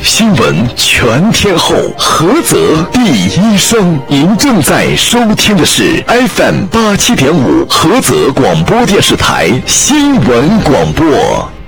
新闻全天候，菏泽第一声。您正在收听的是 FM 87.5菏泽广播电视台新闻广播。